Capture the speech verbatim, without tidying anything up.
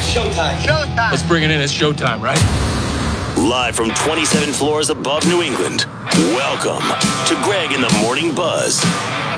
Showtime. Showtime. Let's bring it in. It's showtime, right? Live from twenty-seven floors above New England, welcome to Greg in the Morning Buzz.